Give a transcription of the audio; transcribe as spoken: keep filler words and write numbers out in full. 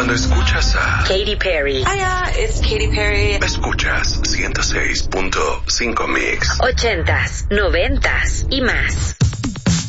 Cuando escuchas a Katy Perry. Hiya, it's Katy Perry. Escuchas ciento seis punto cinco Mix. Ochentas, noventas y más.